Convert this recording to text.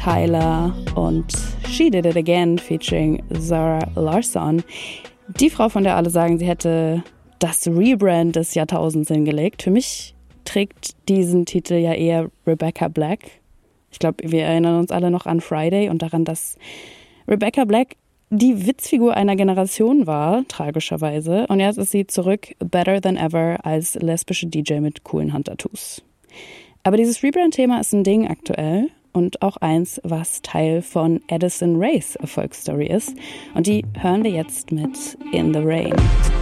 Tyler und She Did It Again featuring Zara Larsson. Die Frau, von der alle sagen, sie hätte das Rebrand des Jahrtausends hingelegt. Für mich trägt diesen Titel ja eher Rebecca Black. Ich glaube, wir erinnern uns alle noch an Friday und daran, dass Rebecca Black die Witzfigur einer Generation war, tragischerweise. Und jetzt ist sie zurück, better than ever, als lesbische DJ mit coolen Handtattoos. Aber dieses Rebrand-Thema ist ein Ding aktuell und auch eins, was Teil von Addison Raes Erfolgsstory ist. Und die hören wir jetzt mit In the Rain.